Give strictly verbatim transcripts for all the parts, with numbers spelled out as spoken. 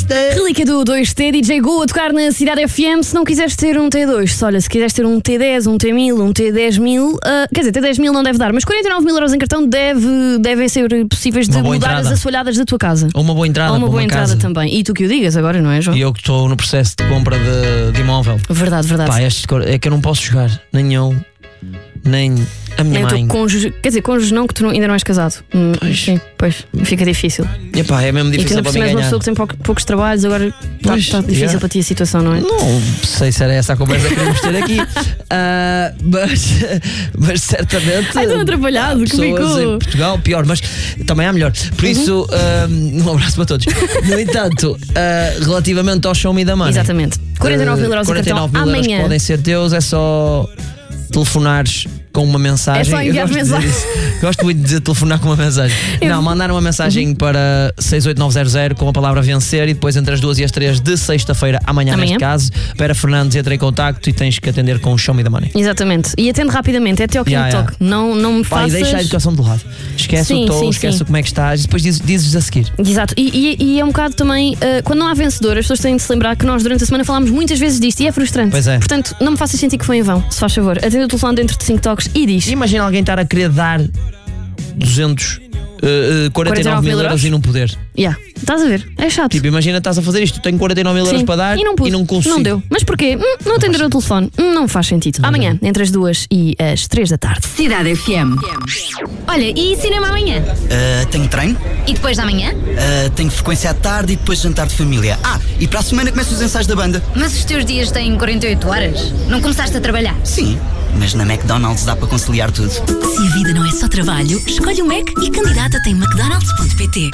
T. Relíquia do dois T, D J Gu a tocar na Cidade F M. Se não quiseres ter um T dois, olha, se quiseres ter um T dez, um T mil, um T dez mil, uh, quer dizer, T dez mil não deve dar, mas quarenta e nove mil euros em cartão deve, devem ser possíveis de mudar entrada. as assoalhadas da tua casa. Ou uma boa entrada. Ou uma boa uma entrada casa. também. E tu que o digas agora, não é, João? E eu que estou no processo de compra de, de imóvel. Verdade, verdade. Pá, este, é que eu não posso jogar. Nem eu, nem a minha Nem o mãe. teu cônjuge, quer dizer, cônjuge não, que tu não- ainda não és casado. Hum, Pois. Sim, pois, fica difícil. E pá, é mesmo E tu difícil ainda por para cima mim és uma ganhar. pessoa que tem pouco- poucos trabalhos, agora está Pois, difícil yeah. para ti a situação, não é? Não sei se era essa a conversa que queríamos ter aqui. Ah, mas, mas certamente. Ai, tão atrapalhado, há que pessoas ficou. em Portugal, pior, mas também há melhor. Por isso, ah, um abraço para todos. No entanto, ah, relativamente ao Show Me the Money. Exatamente. quarenta e nove mil euros em quarenta e cartão nove mil euros amanhã. podem ser teus, é só telefonares com uma mensagem. É só enviar Eu gosto de dizer mensagem. isso. Gosto muito de dizer telefonar com uma mensagem. Eu- Não, mandar uma mensagem para seis oito nove zero zero com a palavra vencer e depois entre as duas e as três de sexta-feira amanhã, Amanhã. neste caso. Para Fernandes entra em contacto e tens que atender com o Show Me the Money. Exatamente. E atende rapidamente, é até ao quinto Yeah, yeah. toque. Não, não me Pá, e faças. deixa a educação de lado. Esquece Sim, o tom, sim, esquece sim. como é que estás e depois dizes, dizes a seguir. Exato, e, e- e é um bocado também, uh, quando não há vencedor, as pessoas têm de se lembrar que nós durante a semana falámos muitas vezes disto e é frustrante. Pois é. Portanto, não me faças sentir que foi em vão, se faz favor. Atende o telefone dentro de cinco toques e diz. Imagina alguém estar a querer dar duzentos, uh, uh, quarenta e nove mil euros e não poder. Yeah. Estás a ver? É chato. Tipo, imagina estás a fazer isto, tenho quarenta e nove mil euros Sim. para dar e não, pude. e não consigo. Não deu. Mas porquê? Hum, não atender o telefone. Hum, não faz sentido. Amanhã, entre as duas e as três da tarde. Cidade F M. Olha, e cinema amanhã? Uh, tenho treino, E depois da manhã? uh, tenho frequência à tarde e depois jantar de família. Ah, e para a semana começam os ensaios da banda. Mas os teus dias têm quarenta e oito horas? Não começaste a trabalhar? Sim, mas na McDonald's dá para conciliar tudo. Se a vida não é só trabalho, escolhe o Mac e candidata-te em mcdonalds ponto pt.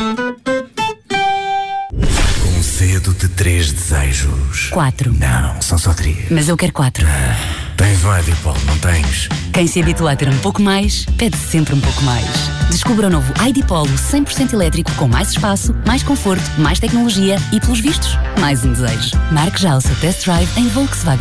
Concedo de três desejos. Quatro. Não, são só três. Mas eu quero quatro. Tens um Edipol, não tens? Quem se habitua a ter um pouco mais, pede sempre um pouco mais. Descubra o novo I D Polo cem por cento elétrico com mais espaço, mais conforto, mais tecnologia e, pelos vistos, mais um desejo. Marque já o seu test drive em Volkswagen.